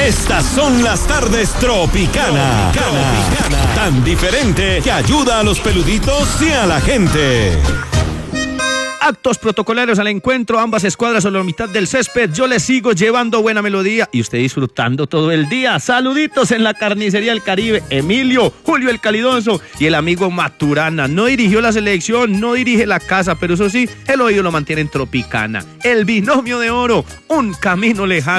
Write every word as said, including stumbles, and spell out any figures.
Estas son las tardes Tropicana. Tropicana. Tan diferente que ayuda a los peluditos y a la gente. Actos protocolarios al encuentro, ambas escuadras sobre la mitad del césped. Yo les sigo llevando buena melodía y usted disfrutando todo el día. Saluditos en la carnicería del Caribe. Emilio, Julio el Calidoso y el amigo Maturana. No dirigió la selección, no dirige la casa, pero eso sí, el oído lo mantiene en Tropicana. El binomio de oro, un camino lejano.